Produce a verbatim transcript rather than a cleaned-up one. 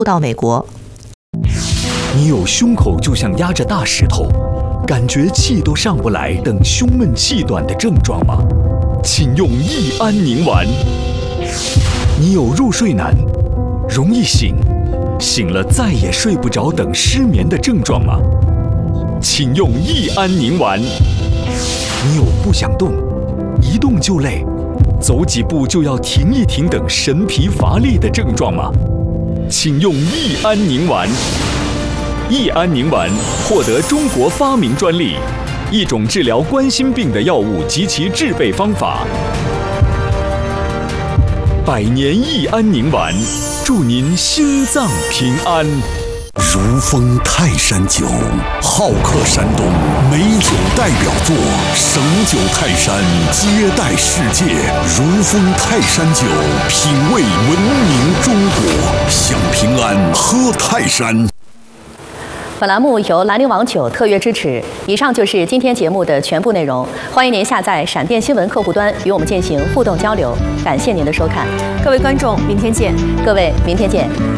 到美国。 你有胸口就像压着大石头，感觉气都上不来等胸闷气短的症状吗？请用益安宁丸。你有入睡难、容易醒、醒了再也睡不着等失眠的症状吗？请用益安宁丸。你有不想动、一动就累、走几步就要停一停等神疲乏力的症状吗？请用益安宁丸。益安宁丸获得中国发明专利，一种治疗冠心病的药物及其制备方法。百年益安宁丸，祝您心脏平安。 如风泰山酒，好客山东美酒代表作，省酒泰山接待世界。如风泰山酒，品味文明中国，享平安喝泰山。 本栏目由兰陵王酒特约支持。以上就是今天节目的全部内容。欢迎您下载闪电新闻客户端与我们进行互动交流。感谢您的收看， 各位观众，明天见。 各位，明天见。